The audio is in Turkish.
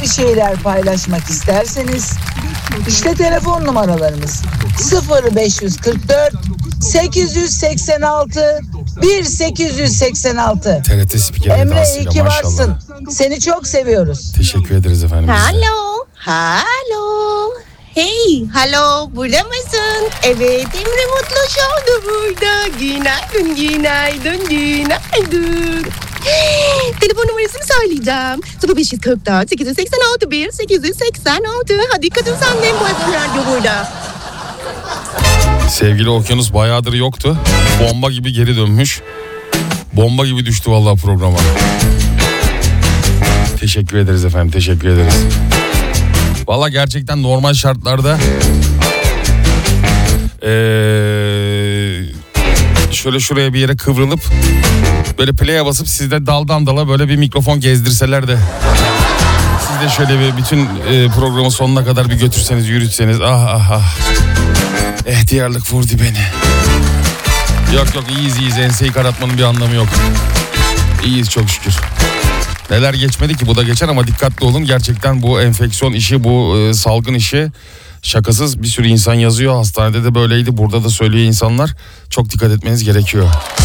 bir şeyler paylaşmak isterseniz işte telefon numaralarımız 0544 886 1886. TRT spikeri Emre iyi edasıyla ki maşallah. varsın. Seni çok seviyoruz. Teşekkür ederiz efendim biz de. Alo, alo. Hey, alo, burada mısın? Evet, Emre Mutlu Show da burada. Günaydın, günaydın, günaydın. Telefon numarasını söyleyeceğim. 0544 886 1886. Hadi kadın sen de bu FM Radyo burada. Sevgili Okyanus bayağıdır yoktu. Bomba gibi geri dönmüş. Bomba gibi düştü vallahi programa. Teşekkür ederiz efendim, teşekkür ederiz. Vallahi gerçekten normal şartlarda şöyle şuraya bir yere kıvrılıp böyle play'e basıp sizde daldan dala böyle bir mikrofon gezdirseler de siz de şöyle bir bütün programın sonuna kadar bir götürseniz, yürütseniz, ah. Ihtiyarlık vurdu beni. Yok iyiyiz, enseyi karartmanın bir anlamı yok. İyiyiz çok şükür. Neler geçmedi ki, bu da geçer ama dikkatli olun. Gerçekten bu enfeksiyon işi, bu salgın işi şakasız, bir sürü insan yazıyor. Hastanede de böyleydi, burada da söylüyor insanlar. Çok dikkat etmeniz gerekiyor.